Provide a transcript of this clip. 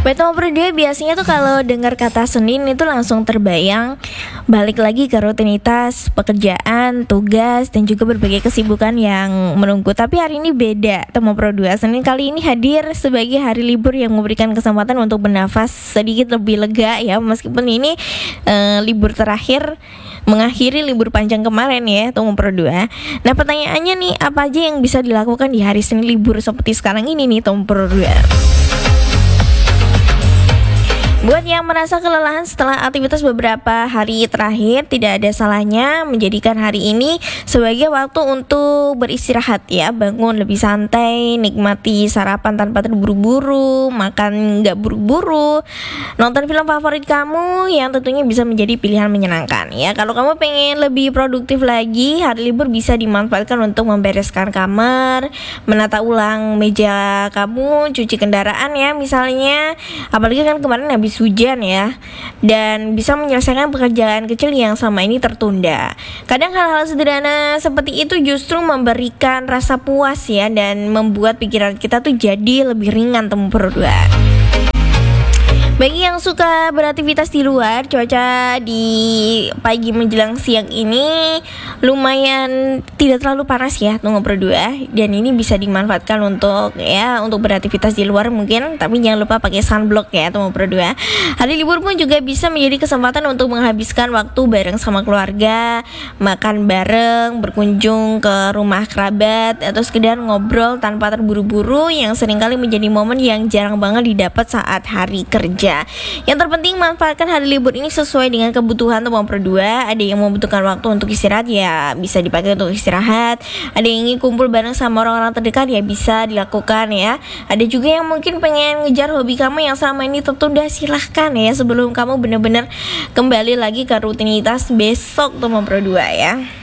Betul berdua biasanya tuh kalau dengar kata Senin itu langsung terbayang balik lagi ke rutinitas pekerjaan, tugas, dan juga berbagai kesibukan yang menunggu. Tapi hari ini beda, Temu Pro 2. Senin kali ini hadir sebagai hari libur yang memberikan kesempatan untuk bernafas sedikit lebih lega ya. Meskipun ini libur terakhir mengakhiri libur panjang kemarin ya, Temu Pro 2. Nah pertanyaannya nih, apa aja yang bisa dilakukan di hari Senin libur seperti sekarang ini nih, Temu Pro 2? Buat yang merasa kelelahan setelah aktivitas beberapa hari terakhir, tidak ada salahnya menjadikan hari ini sebagai waktu untuk beristirahat ya. Bangun lebih santai, nikmati sarapan tanpa terburu-buru, makan gak buru-buru, nonton film favorit kamu yang tentunya bisa menjadi pilihan menyenangkan ya. Kalau kamu pengen lebih produktif lagi, hari libur bisa dimanfaatkan untuk membereskan kamar, menata ulang meja kamu, cuci kendaraan ya misalnya. Apalagi kan kemarin habis hujan ya, dan bisa menyelesaikan pekerjaan kecil yang selama ini tertunda. Kadang hal-hal sederhana seperti itu justru memberikan rasa puas ya, dan membuat pikiran kita tuh jadi lebih ringan, Temu Pro 2. Bagi yang suka beraktivitas di luar, cuaca di pagi menjelang siang ini lumayan tidak terlalu panas ya, Temu Pro 2. Dan ini bisa dimanfaatkan untuk beraktivitas di luar mungkin, tapi jangan lupa pakai sunblock ya, Temu Pro 2. Hari libur pun juga bisa menjadi kesempatan untuk menghabiskan waktu bareng sama keluarga, makan bareng, berkunjung ke rumah kerabat, atau sekedar ngobrol tanpa terburu-buru yang seringkali menjadi momen yang jarang banget didapat saat hari kerja. Yang terpenting manfaatkan hari libur ini sesuai dengan kebutuhan Temu Pro 2. Ada yang membutuhkan waktu untuk istirahat ya bisa dipakai untuk istirahat. Ada yang ingin kumpul bareng sama orang-orang terdekat ya bisa dilakukan ya. Ada juga yang mungkin pengen ngejar hobi kamu yang selama ini tertunda, silahkan ya sebelum kamu benar-benar kembali lagi ke rutinitas besok Temu Pro 2 ya.